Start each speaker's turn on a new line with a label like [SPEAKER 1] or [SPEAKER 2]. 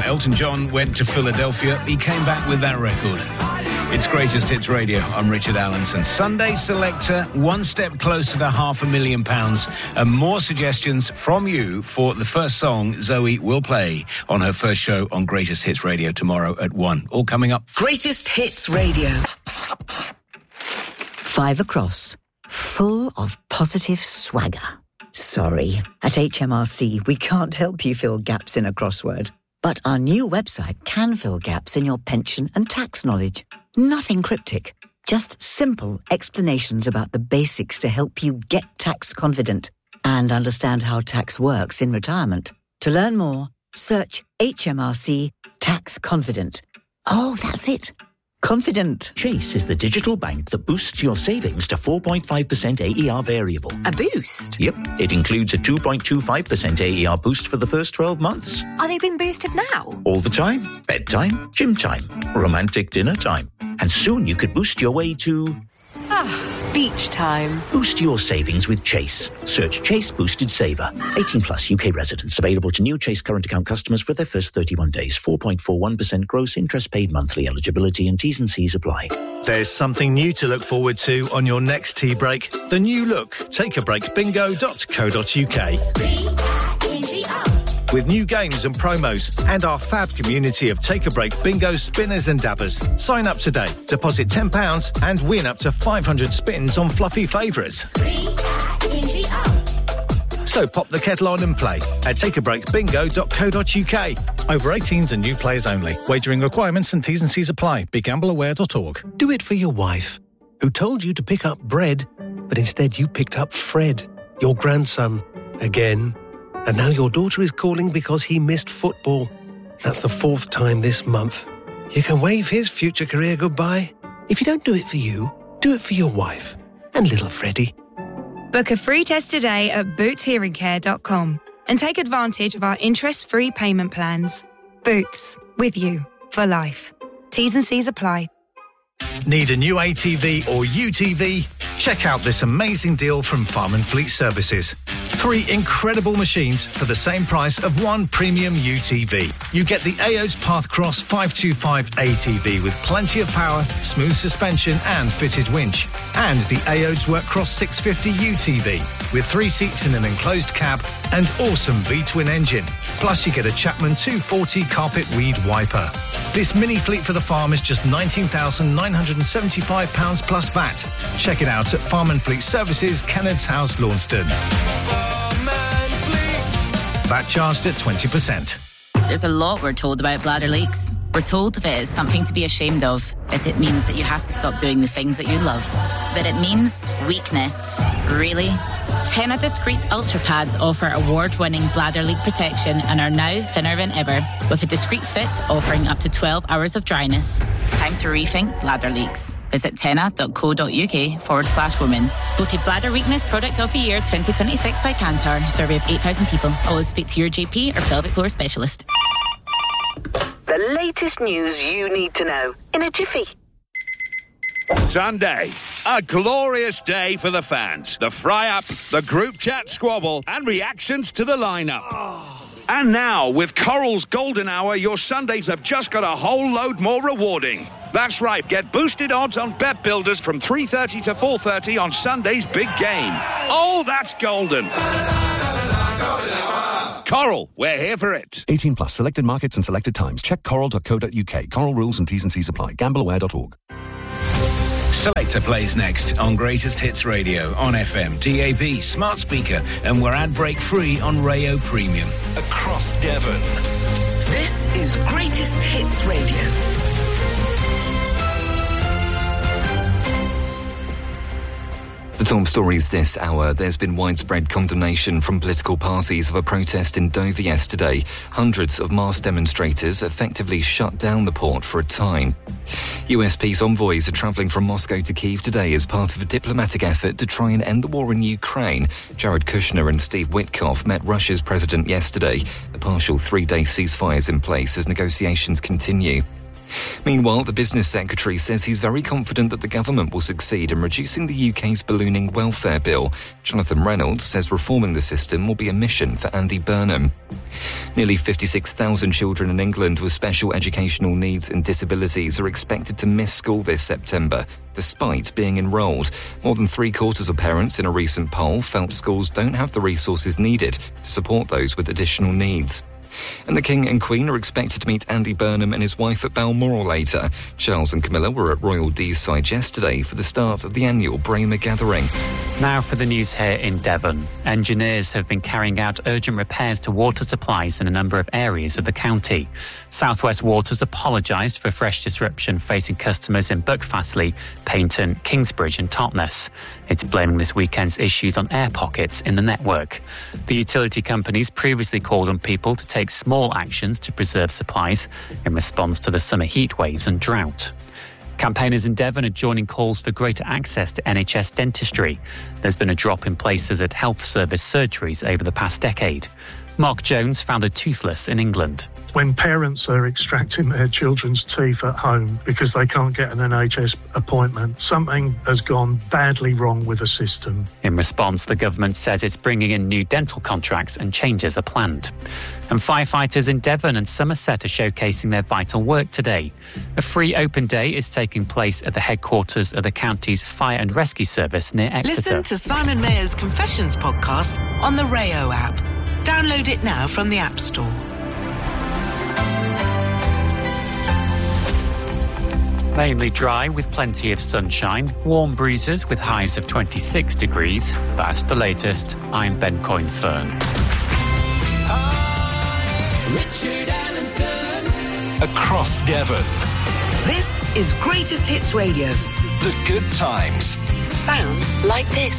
[SPEAKER 1] Elton John went to Philadelphia, he came back with that record. It's Greatest Hits Radio. I'm Richard Allenson. Sunday Selector, one step closer to £500,000, and more suggestions from you for the first song Zoe will play on her first show on Greatest Hits Radio tomorrow at 1. All coming up.
[SPEAKER 2] Greatest Hits Radio. 5 across, full of positive swagger. Sorry, at HMRC we can't help you fill gaps in a crossword. But our new website can fill gaps in your pension and tax knowledge. Nothing cryptic, just simple explanations about the basics to help you get tax confident and understand how tax works in retirement. To learn more, search HMRC Tax Confident. Oh, that's it. Confident.
[SPEAKER 3] Chase is the digital bank that boosts your savings to 4.5% AER variable.
[SPEAKER 4] A boost?
[SPEAKER 3] Yep. It includes a 2.25% AER boost for the first 12 months.
[SPEAKER 4] Are they being boosted now?
[SPEAKER 3] All the time. Bedtime, gym time, romantic dinner time. And soon you could boost your way to...
[SPEAKER 4] beach time.
[SPEAKER 3] Boost your savings with Chase. Search Chase Boosted Saver. 18 plus UK residents. Available to new Chase current account customers for their first 31 days. 4.41% gross interest paid monthly. Eligibility and T's and C's apply.
[SPEAKER 5] There's something new to look forward to on your next tea break. The new look. takeabreakbingo.co.uk. With new games and promos and our fab community of Take a Break bingo spinners and dabbers. Sign up today, deposit £10 and win up to 500 spins on fluffy favourites. So pop the kettle on and play at takeabreakbingo.co.uk. Over 18s and new players only. Wagering requirements and T's and C's apply. BeGambleAware.org.
[SPEAKER 6] Do it for your wife, who told you to pick up bread, but instead you picked up Fred, your grandson, again. And now your daughter is calling because he missed football. That's the 4th time this month. You can wave his future career goodbye. If you don't do it for you, do it for your wife and little Freddie.
[SPEAKER 7] Book a free test today at bootshearingcare.com and take advantage of our interest-free payment plans. Boots, with you for life. T's and C's apply.
[SPEAKER 5] Need a new ATV or UTV? Check out this amazing deal from Farm & Fleet Services. 3 incredible machines for the same price of 1 premium UTV. You get the AOD's Pathcross 525 ATV with plenty of power, smooth suspension and fitted winch. And the AOD's Workcross 650 UTV with 3 seats in an enclosed cab and awesome V-twin engine. Plus you get a Chapman 240 carpet weed wiper. This mini fleet for the farm is just £19,975 plus VAT. Check it out at Farm & Fleet Services, Kennard's House, Launceston. VAT charged at 20%.
[SPEAKER 8] There's a lot we're told about bladder leaks. We're told that it is something to be ashamed of, that it means that you have to stop doing the things that you love. That it means weakness. Really? Tena Discreet Ultra Pads offer award-winning bladder leak protection and are now thinner than ever, with a discreet fit offering up to 12 hours of dryness. It's time to rethink bladder leaks. Visit tena.co.uk/women. Voted Bladder Weakness Product of the Year 2026 by Kantar. Survey of 8,000 people. Always speak to your GP or pelvic floor specialist.
[SPEAKER 9] The latest news you need to know in a jiffy.
[SPEAKER 10] Sunday, a glorious day for the fans. The fry-up, the group chat squabble, and reactions to the lineup. And now, with Coral's Golden Hour, your Sundays have just got a whole load more rewarding. That's right, get boosted odds on Bet Builders from 3:30 to 4:30 on Sunday's big game. Oh, that's golden. Coral, we're here for it.
[SPEAKER 11] 18 plus, selected markets and selected times. Check coral.co.uk. Coral rules and T's and C's apply. Gambleaware.org.
[SPEAKER 1] Selector plays next on Greatest Hits Radio on FM, DAB, smart speaker, and we're ad break free on Rayo Premium.
[SPEAKER 2] Across Devon. This is Greatest Hits Radio.
[SPEAKER 12] The top stories this hour. There's been widespread condemnation from political parties of a protest in Dover yesterday. Hundreds of mass demonstrators effectively shut down the port for a time. US peace envoys are travelling from Moscow to Kyiv today as part of a diplomatic effort to try and end the war in Ukraine. Jared Kushner and Steve Witkoff met Russia's president yesterday. A partial 3-day ceasefire is in place as negotiations continue. Meanwhile, the business secretary says he's very confident that the government will succeed in reducing the UK's ballooning welfare bill. Jonathan Reynolds says reforming the system will be a mission for Andy Burnham. Nearly 56,000 children in England with special educational needs and disabilities are expected to miss school this September, despite being enrolled. More than three-quarters of parents in a recent poll felt schools don't have the resources needed to support those with additional needs. And the King and Queen are expected to meet Andy Burnham and his wife at Balmoral later. Charles and Camilla were at Royal Deeside yesterday for the start of the annual Braemar Gathering.
[SPEAKER 13] Now for the news here in Devon. Engineers have been carrying out urgent repairs to water supplies in a number of areas of the county. South West Waters apologised for fresh disruption facing customers in Buckfastleigh, Paignton, Kingsbridge and Totnes. It's blaming this weekend's issues on air pockets in the network. The utility companies previously called on people to take small actions to preserve supplies in response to the summer heat waves and drought. Campaigners in Devon are joining calls for greater access to NHS dentistry. There's been a drop in places at health service surgeries over the past decade. Mark Jones founded Toothless in England.
[SPEAKER 14] When parents are extracting their children's teeth at home because they can't get an NHS appointment, something has gone badly wrong with the system.
[SPEAKER 13] In response, the government says it's bringing in new dental contracts and changes are planned. And firefighters in Devon and Somerset are showcasing their vital work today. A free open day is taking place at the headquarters of the county's Fire and Rescue Service near Exeter.
[SPEAKER 15] Listen to Simon Mayer's Confessions podcast on the Rayo app. Download it now from the App Store.
[SPEAKER 13] Mainly dry with plenty of sunshine, warm breezes with highs of 26 degrees. That's the latest. I'm Ben Coyne-Fern.
[SPEAKER 16] Richard Allenson. Across Devon.
[SPEAKER 15] This is Greatest Hits Radio.
[SPEAKER 16] The good times.
[SPEAKER 15] Sound like this.